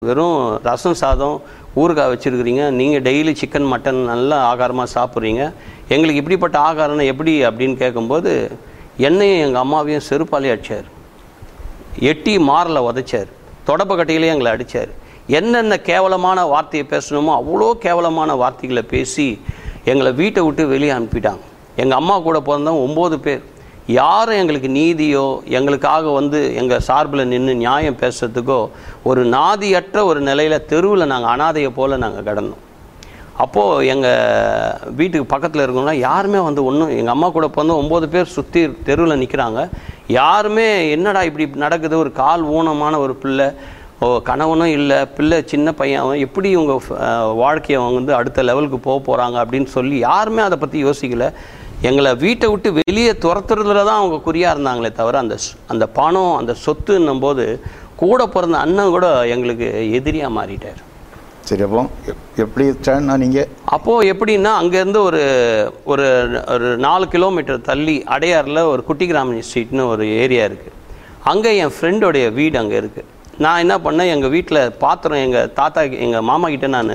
வெறும் ரசம் சாதம் ஊறுகாய் வச்சுருக்கிறீங்க, நீங்கள் டெய்லி சிக்கன் மட்டன் நல்லா ஆகாரமாக சாப்பிட்றீங்க, எங்களுக்கு இப்படிப்பட்ட ஆகாரம்னா எப்படி அப்படின்னு கேட்கும்போது என்னையும் எங்கள் அம்மாவையும் செருப்பாலே அடித்தார், எட்டி மாரில் உதைச்சார், தொடப்ப கட்டையிலே எங்களை அடித்தார். என்னென்ன கேவலமான வார்த்தையை பேசணுமோ அவ்வளோ கேவலமான வார்த்தைகளை பேசி எங்களை வீட்டை விட்டு வெளியே அனுப்பிட்டாங்க. எங்கள் அம்மா கூட பிறந்தவங்க 9 பேர். யாரும் எங்களுக்கு நீதியோ எங்களுக்காக எங்கள் சார்பில் நின்று நியாயம் பேசுறதுக்கோ ஒரு நாதியற்ற ஒரு நிலையில் தெருவில் நாங்கள் அனாதையை போல் நாங்கள் கிடந்தோம். அப்போது எங்கள் வீட்டுக்கு பக்கத்தில் இருக்கவங்க யாருமே ஒன்றும், எங்கள் அம்மா கூட பிறந்த 9 பேர் சுற்றி தெருவில் நிற்கிறாங்க. யாருமே என்னடா இப்படி நடக்குது, ஒரு கால் ஊனமான ஒரு பிள்ளை, கணவனும் இல்லை, பிள்ளை சின்ன பையன், எப்படி இவங்க வாழ்க்கையை அடுத்த லெவலுக்கு போக போகிறாங்க அப்படின்னு சொல்லி யாருமே அதை பற்றி யோசிக்கலை. எங்களை வீட்டை விட்டு வெளியே துரத்துறதுல தான் அவங்க குறியாக இருந்தாங்களே தவிர அந்த பணம் அந்த சொத்துன்னும் போது கூட பிறந்த அண்ணன் கூட எங்களுக்கு எதிரியாக மாறிட்டார். சரி, அப்போ எப்படி நீங்கள் அப்போது எப்படின்னா அங்கேருந்து ஒரு ஒரு 4 கிலோமீட்டர் தள்ளி அடையாரில் ஒரு குட்டி கிராமணி ஸ்ட்ரீட்னு ஒரு ஏரியா இருக்குது. அங்கே என் ஃப்ரெண்டோடைய வீடு அங்கே இருக்குது. நான் என்ன பண்ணேன், எங்கள் வீட்டில் பாத்திரம் எங்கள் தாத்தா எங்கள் மாமா கிட்டே நான்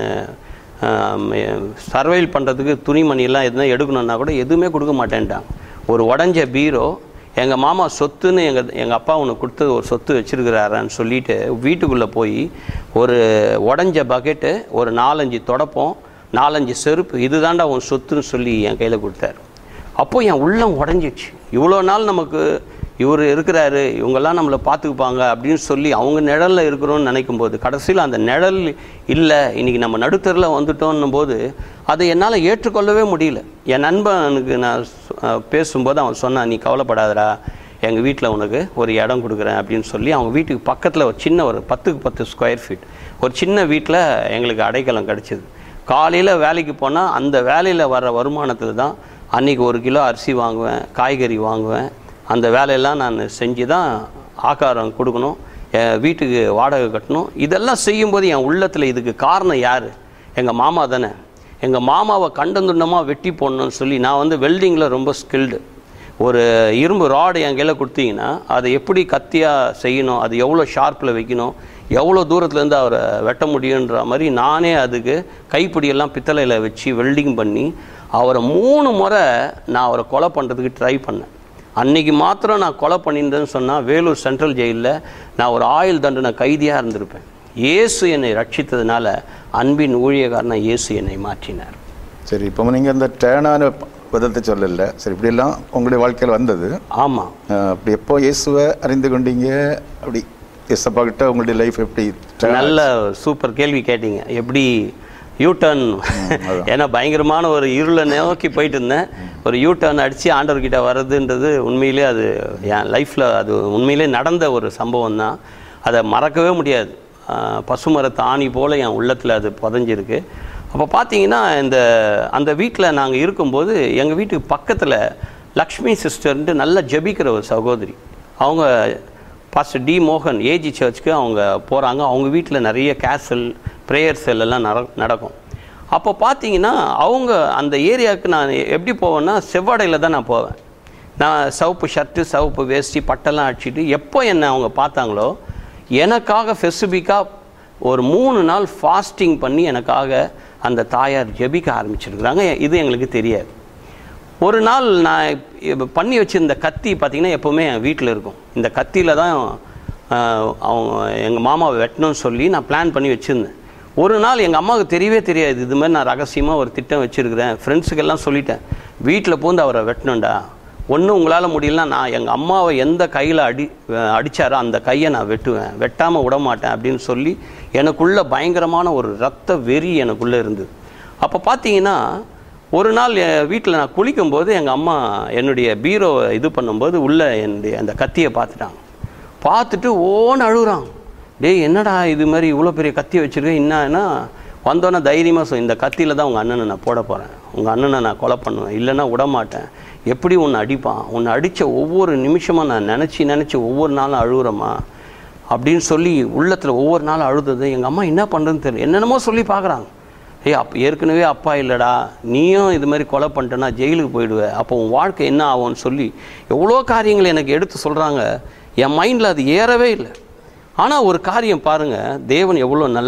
சர்வைல் பண்ணுறதுக்கு துணிமணியெல்லாம் எதுனா எடுக்கணுன்னா கூட எதுவுமே கொடுக்க மாட்டேன்ட்டாங்க. ஒரு உடஞ்ச பீரோ எங்கள் மாமா சொத்துன்னு எங்கள் அப்பா உனக்கு கொடுத்தது ஒரு சொத்து வச்சுருக்கிறாரான்னு சொல்லிவிட்டு வீட்டுக்குள்ளே போய் ஒரு உடஞ்ச பக்கெட்டு, ஒரு 4-5 தொடப்பம், 4-5 செருப்பு, இதுதாண்டா உன் சொத்துன்னு சொல்லி என் கையில் கொடுத்தாரு. அப்போது என் உள்ளம் உடஞ்சிச்சு. இவ்வளோ நாள் நமக்கு இவர் இருக்கிறாரு, இவங்கெல்லாம் நம்மளை பார்த்துக்குப்பாங்க அப்படின்னு சொல்லி அவங்க நிழலில் இருக்கிறோன்னு நினைக்கும் போது கடைசியில் அந்த நிழல் இல்லை, இன்றைக்கி நம்ம நடுத்தரில் வந்துட்டோன்னும் போது அதை என்னால் ஏற்றுக்கொள்ளவே முடியல. என் நண்பனுக்கு நான் பேசும்போது அவன் சொன்னான், நீ கவலைப்படாதடா, எங்கள் வீட்டில் உனக்கு ஒரு இடம் கொடுக்குறேன் அப்படின்னு சொல்லி அவங்க வீட்டுக்கு பக்கத்தில் ஒரு சின்ன ஒரு 10க்கு 10 ஸ்கொயர் ஃபீட் ஒரு சின்ன வீட்டில் எங்களுக்கு அடைக்கலம் கிடச்சிது. காலையில் வேலைக்கு போனால் அந்த வேலையில் வர வருமானத்தில் தான் அன்றைக்கி 1 கிலோ அரிசி வாங்குவேன், காய்கறி வாங்குவேன். அந்த வேலையெல்லாம் நான் செஞ்சு தான் ஆகாரம் கொடுக்கணும், வீட்டுக்கு வாடகை கட்டணும். இதெல்லாம் செய்யும்போது என் உள்ளத்தில் இதுக்கு காரணம் யார்? எங்கள் மாமா தானே. எங்கள் மாமாவை கண்டந்துண்டமாக வெட்டி போடணும்னு சொல்லி நான் வெல்டிங்கில் ரொம்ப ஸ்கில்டு. ஒரு இரும்பு ராடு என் கையில் கொடுத்தீங்கன்னா அதை எப்படி கத்தியாக செய்யணும், அது எவ்வளோ ஷார்ப்பில் வைக்கணும், எவ்வளோ தூரத்துலேருந்து அவரை வெட்ட முடியுன்ற மாதிரி நானே அதுக்கு கைப்பிடியெல்லாம் பித்தளையில் வச்சு வெல்டிங் பண்ணி அவரை 3 முறை நான் அவரை கொலை பண்ணுறதுக்கு ட்ரை பண்ணேன். அன்றைக்கி மாத்திரம் நான் கொலை பண்ணியிருந்தேன்னு சொன்னால் வேலூர் சென்ட்ரல் ஜெயிலில் நான் ஒரு ஆயுள் தண்டனை கைதியாக இருந்திருப்பேன். இயேசு என்னை ரட்சித்ததுனால அன்பின் ஊழியக்காரனை இயேசு என்னை மாற்றினார். சரி, இப்போ நீங்கள் அந்த டேனான விதத்தை சொல்லலை. சரி, இப்படியெல்லாம் உங்களுடைய வாழ்க்கையில் வந்தது. ஆமாம். அப்படி எப்போ இயேசுவை அறிந்து கொண்டீங்க? அப்படி இயேசப்பா கிட்ட உங்களுடைய லைஃப் எப்படி? நல்ல சூப்பர் கேள்வி கேட்டீங்க. எப்படி யூடர்ன், ஏன்னா பயங்கரமான ஒரு இருளை நோக்கி போயிட்டு இருந்தேன். ஒரு யூடர்ன் அடித்து ஆண்டவர்கிட்ட வர்றதுன்றது உண்மையிலே அது என் லைஃப்பில் அது உண்மையிலே நடந்த ஒரு சம்பவம் தான். அதை மறக்கவே முடியாது. பசுமரத்து ஆணி போல் என் உள்ளத்தில் அது புதஞ்சிருக்கு. அப்போ பார்த்தீங்கன்னா அந்த வீட்டில் நாங்கள் இருக்கும்போது எங்கள் வீட்டுக்கு பக்கத்தில் லக்ஷ்மி சிஸ்டர்ன்ட்டு நல்லா ஜபிக்கிற ஒரு சகோதரி, அவங்க பாஸ்டர் டி மோகன் ஏஜி சர்ச்சுக்கு அவங்க போகிறாங்க. அவங்க வீட்டில் நிறைய கேசல் ப்ரேயர் செல் எல்லாம் நடக்கும். அப்போ பார்த்தீங்கன்னா அவங்க அந்த ஏரியாவுக்கு நான் எப்படி போவேன்னா செவ்வாடையில் தான் நான் போவேன். நான் சிவப்பு ஷர்ட்டு, சிவப்பு வேஷ்டி, பட்டெல்லாம் அடிச்சுட்டு எப்போ என்னை அவங்க பார்த்தாங்களோ எனக்காக ஸ்பெசிஃபிக்காக ஒரு 3 நாள் ஃபாஸ்டிங் பண்ணி எனக்காக அந்த தாயார் ஜெபிக்க ஆரம்பிச்சிருக்கிறாங்க. இது எங்களுக்கு தெரியாது. ஒரு நாள் நான் பண்ணி வச்சுருந்த கத்தி பார்த்திங்கன்னா எப்போவுமே என் வீட்டில் இருக்கும். இந்த கத்தியில் தான் அவங்க எங்கள் மாமாவை வெட்டணும்னு சொல்லி நான் பிளான் பண்ணி வச்சுருந்தேன். ஒரு நாள் எங்கள் அம்மாவுக்கு தெரியவே தெரியாது இது மாதிரி நான் ரகசியமாக ஒரு திட்டம் வச்சுருக்கிறேன். ஃப்ரெண்ட்ஸுக்கெல்லாம் சொல்லிட்டேன், வீட்டில் பூந்து அவரை வெட்டணுண்டா, ஒன்றும் உங்களால் முடியலன்னா நான் எங்கள் அம்மாவை எந்த கையில் அடித்தாரோ அந்த கையை நான் வெட்டுவேன், வெட்டாமல் விட மாட்டேன் அப்படின்னு சொல்லி எனக்குள்ளே பயங்கரமான ஒரு ரத்த வெறி எனக்குள்ளே இருந்தது. அப்போ பார்த்தீங்கன்னா ஒரு நாள் வீட்டில் நான் குளிக்கும்போது எங்கள் அம்மா என்னுடைய பீரோவை இது பண்ணும்போது உள்ளே என்னுடைய அந்த கத்தியை பார்த்துட்டாங்க. பார்த்துட்டு ஓன்னு அழுகுறாங்க, டேய் என்னடா இது மாதிரி இவ்வளோ பெரிய கத்தியை வச்சுருக்கேன், என்னன்னா வந்தோன்னே தைரியமாக இந்த கத்தியில் தான் உங்கள் அண்ணனை நான் போட போகிறேன், உங்கள் அண்ணனை நான் கொலை பண்ணுவேன், இல்லைன்னா விடமாட்டேன், எப்படி உன்னை அடிப்பான், உன்னை அடித்த ஒவ்வொரு நிமிஷமாக நான் நினச்சி ஒவ்வொரு நாளும் அழுகுறேம்மா அப்படின்னு சொல்லி உள்ளத்தில் ஒவ்வொரு நாளும் அழுதது. எங்கள் அம்மா என்ன பண்ணுறதுன்னு தெரியல, என்னென்னமோ சொல்லி பார்க்குறாங்க. ஏற்கனவே அப்பா இல்லைடா, நீயும் இது மாதிரி கொலை பண்ணிட்டேன்னா ஜெயிலுக்கு போயிடுவேன், அப்போ உன் வாழ்க்கை என்ன ஆகும்னு சொல்லி எவ்வளோ காரியங்கள் எனக்கு எடுத்து சொல்கிறாங்க. என் மைண்டில் அது ஏறவே இல்லை. ஆனால் ஒரு காரியம் பாருங்க, தேவன் எவ்வளோ நல்ல